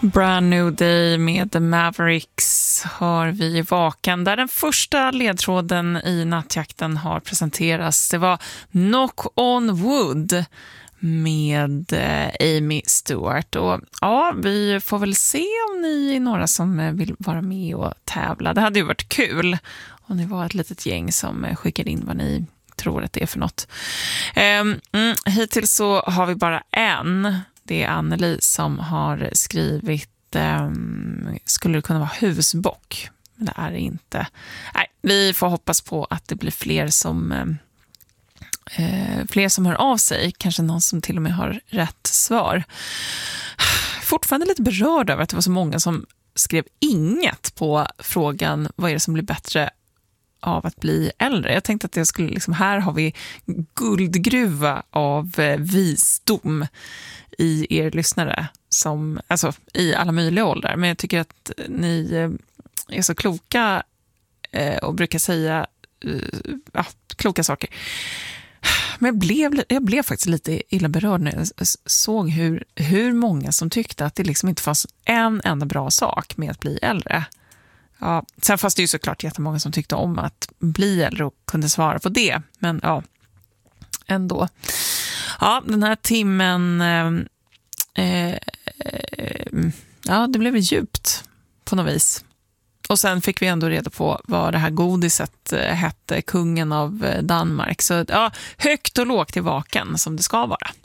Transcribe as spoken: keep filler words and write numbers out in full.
Brand New Day med The Mavericks hör vi i Vakan, där den första ledtråden i nattjakten har presenterats. Det var Knock on Wood med Amy Stewart. Och ja, vi får väl se om ni är några som vill vara med och tävla. Det hade ju varit kul om ni var ett litet gäng som skickade in vad ni tror att det är för något. Um, mm, hittills så har vi bara en. Det är Anneli som har skrivit um, skulle det kunna vara husbock? Men det är det inte. Nej, vi får hoppas på att det blir fler som um, uh, fler som hör av sig. Kanske någon som till och med har rätt svar. Fortfarande lite berörd över att det var så många som skrev inget på frågan vad är det som blir bättre av att bli äldre. Jag tänkte att jag skulle liksom, här har vi guldgruva av eh, visdom i er lyssnare som, alltså i alla möjliga åldrar, men jag tycker att ni eh, är så kloka eh, och brukar säga eh, ja, kloka saker. Men jag blev, jag blev faktiskt lite illa berörd när jag såg hur, hur många som tyckte att det liksom inte fanns en enda bra sak med att bli äldre. Ja, sen fanns det ju såklart jättemånga som tyckte om att bli äldre och kunde svara på det. Men ja, ändå. Ja, den här timmen eh, eh, ja, det blev djupt på något vis. Och sen fick vi ändå reda på vad det här godiset hette, kungen av Danmark. Så ja, högt och lågt i Vakan som det ska vara.